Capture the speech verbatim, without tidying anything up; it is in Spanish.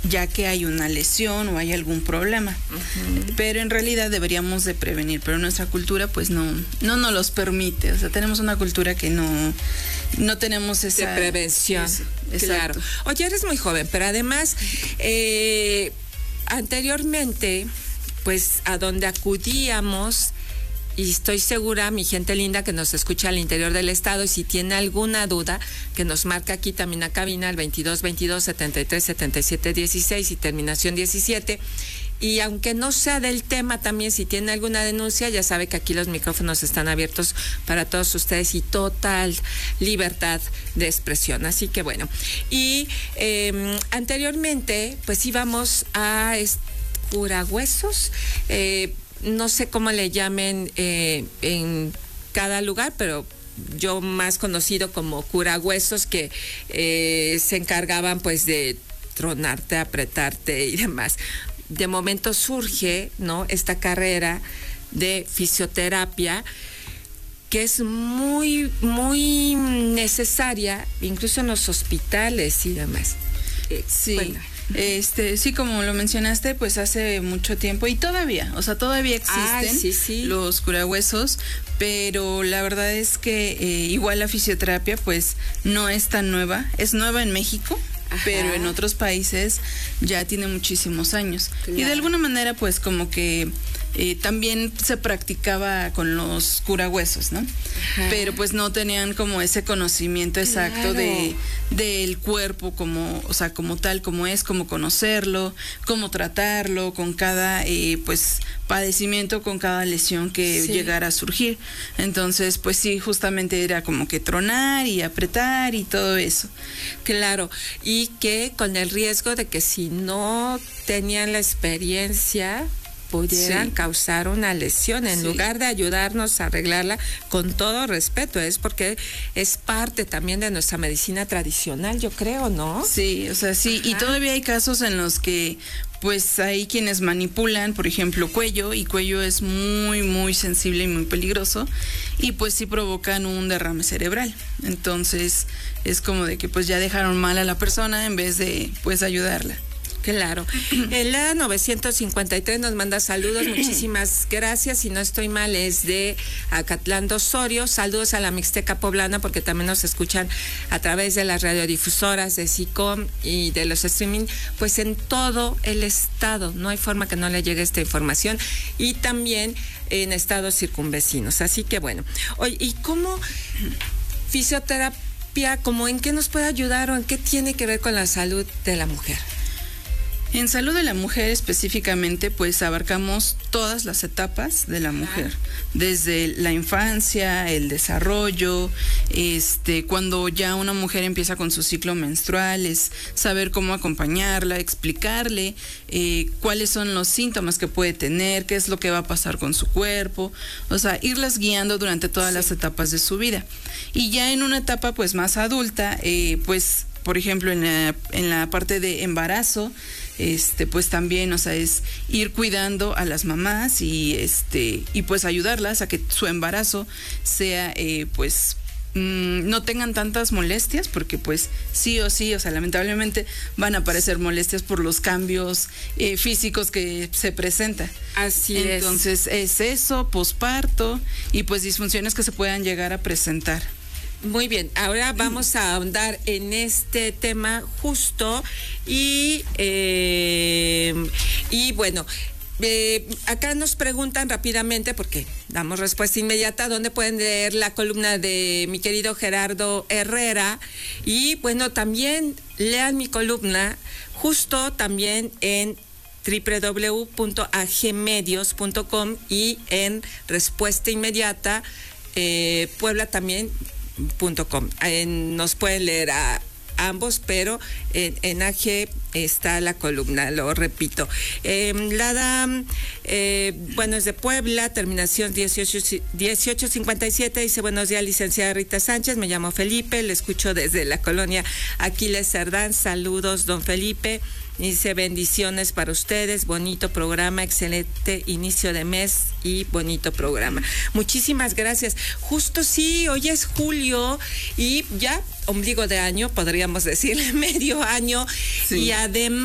ya que hay una lesión o hay algún problema. Uh-huh. Pero en realidad deberíamos de prevenir, pero nuestra cultura pues no, no nos los permite. O sea, tenemos una cultura que no, no tenemos esa... De prevención. Eso, claro. Oye, eres muy joven, pero además, eh, anteriormente, pues a donde acudíamos, y estoy segura, mi gente linda que nos escucha al interior del estado, y si tiene alguna duda, que nos marca aquí también a cabina, al veintidós veintidós setenta y tres setenta y siete dieciséis y terminación diecisiete. Y aunque no sea del tema, también si tiene alguna denuncia, ya sabe que aquí los micrófonos están abiertos para todos ustedes y total libertad de expresión. Así que bueno, y eh, anteriormente pues íbamos a curahuesos, eh, no sé cómo le llamen eh, en cada lugar, pero yo más conocido como curahuesos, que eh, se encargaban pues de tronarte, apretarte y demás. De momento surge, ¿no?, esta carrera de fisioterapia que es muy, muy necesaria, incluso en los hospitales y demás. Eh, sí. Bueno. Este, sí, como lo mencionaste, pues hace mucho tiempo y todavía, o sea, todavía existen Ay, sí, sí. los curahuesos, pero la verdad es que eh, igual la fisioterapia pues no es tan nueva, es nueva en México. Ajá. Pero en otros países ya tiene muchísimos años. Claro. Y de alguna manera pues como que eh, también se practicaba con los curahuesos, ¿no? Ajá. Pero pues no tenían como ese conocimiento exacto, claro, de del cuerpo como, o sea, como tal, como es, cómo conocerlo, cómo tratarlo con cada eh, pues padecimiento, con cada lesión que sí. llegara a surgir. Entonces pues sí, justamente era como que tronar y apretar y todo eso. Claro, y que con el riesgo de que si no tenían la experiencia pudieran sí. causar una lesión, en sí. lugar de ayudarnos a arreglarla, con todo respeto, es porque es parte también de nuestra medicina tradicional, yo creo, ¿no? Sí, o sea, sí, ajá, y todavía hay casos en los que pues hay quienes manipulan, por ejemplo, cuello, y cuello es muy, muy sensible y muy peligroso, y pues sí provocan un derrame cerebral. Entonces, es como de que pues ya dejaron mal a la persona en vez de pues ayudarla. Claro. El A novecientos cincuenta y tres nos manda saludos, muchísimas gracias. Si no estoy mal, es de Acatlán de Osorio. Saludos a la Mixteca Poblana, porque también nos escuchan a través de las radiodifusoras de SICOM y de los streaming, pues en todo el estado. No hay forma que no le llegue esta información. Y también en estados circunvecinos. Así que bueno. Oye, ¿y cómo fisioterapia, como en qué nos puede ayudar o en qué tiene que ver con la salud de la mujer? En salud de la mujer específicamente, pues abarcamos todas las etapas de la mujer, desde la infancia, el desarrollo, este, cuando ya una mujer empieza con su ciclo menstrual, es saber cómo acompañarla, explicarle eh, cuáles son los síntomas que puede tener, qué es lo que va a pasar con su cuerpo, o sea, irlas guiando durante todas sí. las etapas de su vida. Y ya en una etapa pues más adulta, eh, pues por ejemplo en la, en la parte de embarazo, este pues también, o sea, es ir cuidando a las mamás y este y pues ayudarlas a que su embarazo sea eh, pues mmm, no tengan tantas molestias, porque pues sí o sí, o sea, lamentablemente van a aparecer molestias por los cambios eh, físicos que se presentan. Así es. Entonces es eso, posparto y pues disfunciones que se puedan llegar a presentar. Muy bien, ahora vamos a ahondar en este tema justo y, eh, y bueno, eh, acá nos preguntan rápidamente, porque damos respuesta inmediata, ¿dónde pueden leer la columna de mi querido Gerardo Herrera? Y bueno, también lean mi columna justo también en doble u doble u doble u punto a g medios punto com y en respuesta inmediata eh, Puebla también punto com. Eh, nos pueden leer a ambos, pero en, en A G está la columna, lo repito. Eh, Lada, eh, bueno, es de Puebla, terminación dieciocho cincuenta y siete, dice: buenos días, licenciada Rita Sánchez, me llamo Felipe, le escucho desde la colonia Aquiles Cerdán, saludos, don Felipe. Dice: bendiciones para ustedes, bonito programa, excelente inicio de mes y bonito programa. Muchísimas gracias. Justo sí, hoy es julio y ya ombligo de año, podríamos decirle medio año, sí. Y además